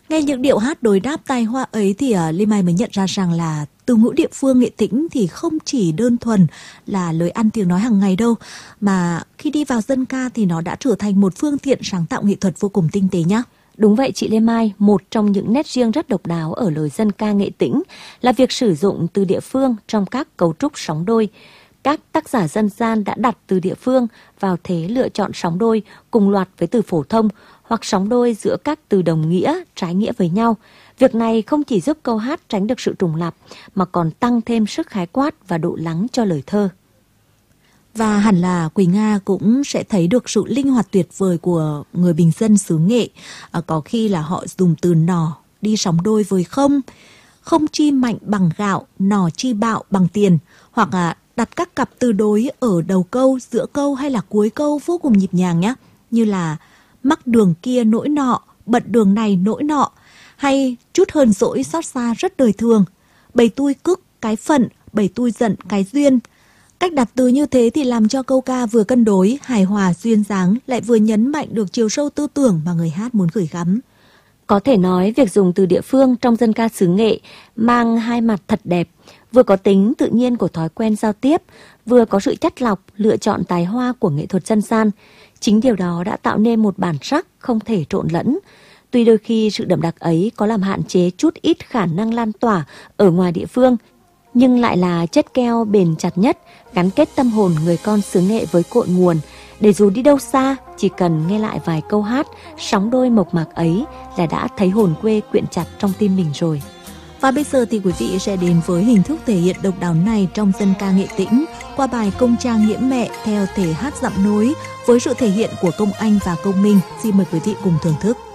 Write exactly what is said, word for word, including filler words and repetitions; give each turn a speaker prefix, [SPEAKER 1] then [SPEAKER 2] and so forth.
[SPEAKER 1] Nghe những điệu hát đối đáp tài hoa ấy thì uh, Lê Mai mới nhận ra rằng là từ ngữ địa phương Nghệ Tĩnh thì không chỉ đơn thuần là lời ăn tiếng nói hàng ngày đâu, mà khi đi vào dân ca thì nó đã trở thành một phương tiện sáng tạo nghệ thuật vô cùng tinh tế nhá.
[SPEAKER 2] Đúng vậy chị Lê Mai, một trong những nét riêng rất độc đáo ở lời dân ca Nghệ Tĩnh là việc sử dụng từ địa phương trong các cấu trúc sóng đôi. Các tác giả dân gian đã đặt từ địa phương vào thế lựa chọn sóng đôi cùng loạt với từ phổ thông hoặc sóng đôi giữa các từ đồng nghĩa, trái nghĩa với nhau. Việc này không chỉ giúp câu hát tránh được sự trùng lặp mà còn tăng thêm sức khái quát và độ lắng cho lời thơ.
[SPEAKER 1] Và hẳn là Quỳnh Nga cũng sẽ thấy được sự linh hoạt tuyệt vời của người bình dân xứ Nghệ. À, có khi là họ dùng từ nỏ đi sóng đôi với không, không chi mạnh bằng gạo, nỏ chi bạo bằng tiền, hoặc là đặt các cặp từ đối ở đầu câu, giữa câu hay là cuối câu vô cùng nhịp nhàng nhé. Như là mắc đường kia nỗi nọ, bận đường này nỗi nọ, hay chút hờn dỗi xót xa rất đời thường, bầy tui cức cái phận, bầy tui giận cái duyên. Cách đặt từ như thế thì làm cho câu ca vừa cân đối, hài hòa, duyên dáng, lại vừa nhấn mạnh được chiều sâu tư tưởng mà người hát muốn gửi gắm.
[SPEAKER 2] Có thể nói việc dùng từ địa phương trong dân ca xứ Nghệ mang hai mặt thật đẹp, vừa có tính tự nhiên của thói quen giao tiếp, vừa có sự chắt lọc, lựa chọn tài hoa của nghệ thuật dân gian. Chính điều đó đã tạo nên một bản sắc không thể trộn lẫn. Tuy đôi khi sự đậm đặc ấy có làm hạn chế chút ít khả năng lan tỏa ở ngoài địa phương, nhưng lại là chất keo bền chặt nhất, gắn kết tâm hồn người con xứ Nghệ với cội nguồn. Để dù đi đâu xa, chỉ cần nghe lại vài câu hát, sóng đôi mộc mạc ấy là đã thấy hồn quê quyện chặt trong tim mình rồi.
[SPEAKER 1] Và bây giờ thì quý vị sẽ đến với hình thức thể hiện độc đáo này trong dân ca Nghệ Tĩnh qua bài Công Trang Nghĩa Mẹ theo thể hát dặm nối với sự thể hiện của Công Anh và Công Minh. Xin mời quý vị cùng thưởng thức.